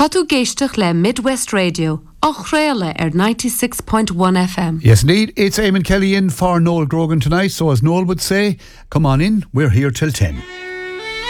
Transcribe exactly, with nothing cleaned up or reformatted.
Catu géisteach le Midwest Radio, och réile ar ninety-six point one F M. Yes, indeed. It's Eamon Kelly in for Noel Grogan tonight. So as Noel would say, come on in. We're here till ten.